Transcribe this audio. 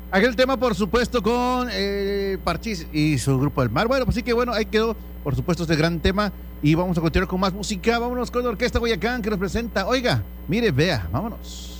Aquel tema, por supuesto, con Parchís y su grupo El Mar. Bueno, pues sí que bueno, ahí quedó, por supuesto, este gran tema. Y vamos a continuar con más música. Vámonos con la Orquesta Guayacán que nos presenta. Oiga, mire, vea, vámonos.